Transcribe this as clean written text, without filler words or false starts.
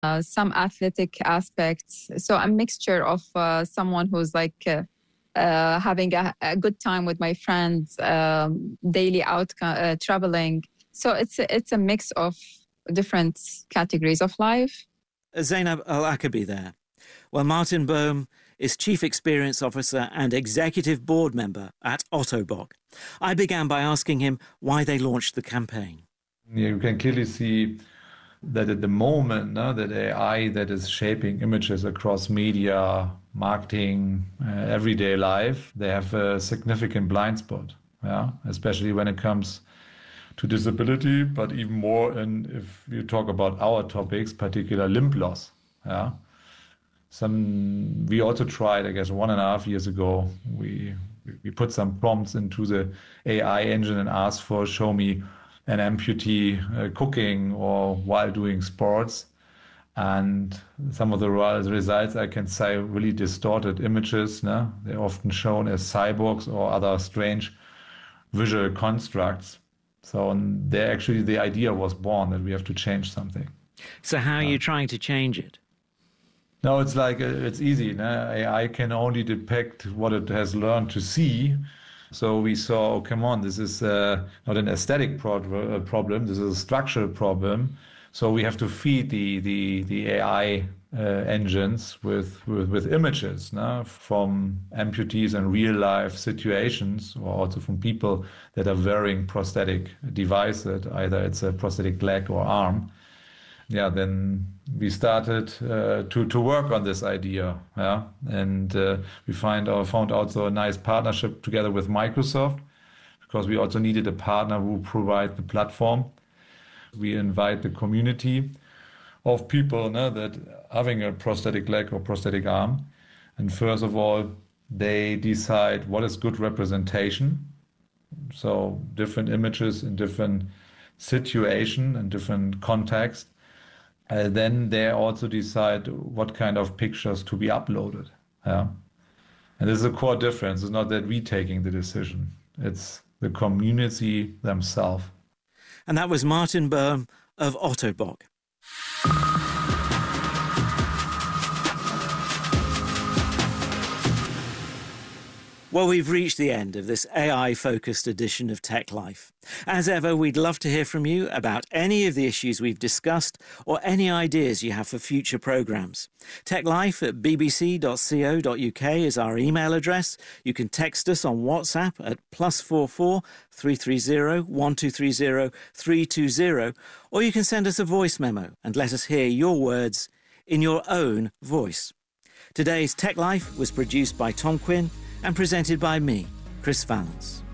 some athletic aspects. So a mixture of someone who's like having a good time with my friends, daily out traveling. So it's a mix of different categories of life. Zainab Al-Akabi there. Well, Martin Bohm is Chief Experience Officer and Executive Board Member at Ottobock. I began by asking him why they launched the campaign. You can clearly see that at the moment, that AI that is shaping images across media, marketing, everyday life, they have a significant blind spot, especially when it comes to disability, but even more if you talk about our topics, particular limb loss. We also tried, I guess, 1.5 years ago, we put some prompts into the AI engine and asked for show me an amputee cooking or while doing sports. And some of the results, I can say, really distorted images. They're often shown as cyborgs or other strange visual constructs. So there actually the idea was born that we have to change something. So how are you trying to change it? No, it's like, it's easy. AI can only depict what it has learned to see. So we saw, oh, come on, this is not an aesthetic problem, this is a structural problem. So we have to feed the AI engines with images from amputees and real life situations, or also from people that are wearing prosthetic devices, either it's a prosthetic leg or arm. Then we started to work on this idea, and we found also a nice partnership together with Microsoft, because we also needed a partner who provide the platform. We invite the community of people that having a prosthetic leg or prosthetic arm, and first of all, they decide what is good representation. So different images in different situation and different context. Then they also decide what kind of pictures to be uploaded. And this is a core difference. It's not that we taking the decision. It's the community themselves. And that was Martin Bohm of Ottobock. Well, we've reached the end of this AI-focused edition of Tech Life. As ever, we'd love to hear from you about any of the issues we've discussed or any ideas you have for future programmes. techlife@bbc.co.uk is our email address. You can text us on WhatsApp at +44 330 1230 320, or you can send us a voice memo and let us hear your words in your own voice. Today's Tech Life was produced by Tom Quinn and presented by me, Chris Vallance.